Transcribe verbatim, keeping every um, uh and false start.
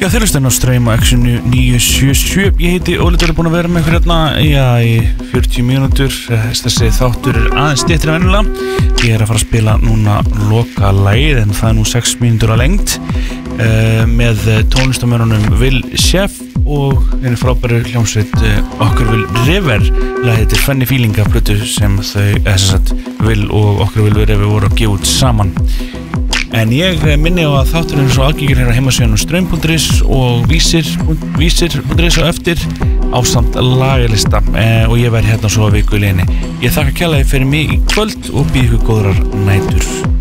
Já, þeir hlusta inn á Straum á X-inu níu sjö sjö. Ég heiti Óli, þú er búin að vera með ykkur hérna já, í fjörutíu mínútur. Þessi þáttur er aðeins styttri en venjulega. Ég er að fara að spila núna loka lagið, en það er nú sex mínútur að lengd uh, með tónlistamörunum Will Sheff og einu frábæru hljómsveit uh, Okkur Will River. Lagið heitir Funny Feeling af plötu sem þau, eða sem sagt, Will og Okkur Will River voru að gefa út saman. En ég minni á að þátturinn er svo aðgengir hér á heimasíðunum straum punktur is og vísir punktur is á eftir ásamt lagalista eh, og ég verð hérna svo að viku í liðinni. Ég þakka kærlega fyrir mig í kvöld og býð ykkur góðrar nætur.